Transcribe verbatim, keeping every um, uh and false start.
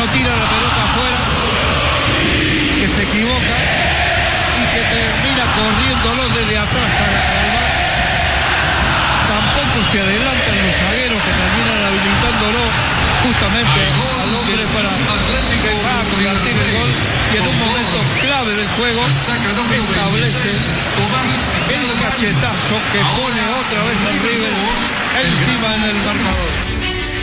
tira la pelota afuera, que se equivoca y que termina corriéndolo desde atrás a la calma. Tampoco se adelantan los zagueros que terminan habilitándolo justamente al hombre para que va a convertir el gol, y en un momento clave del juego establece el cachetazo que pone otra vez al River encima en el marcador.